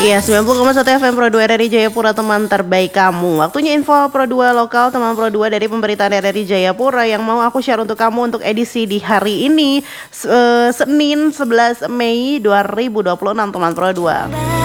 Iya, 90,1 FM Pro 2 RRI Jayapura, teman terbaik kamu. Waktunya info Pro 2 lokal, teman Pro 2 dari pemberitaan RRI Jayapura yang mau aku share untuk kamu untuk edisi di hari ini, Senin 11 Mei 2026, teman Pro 2.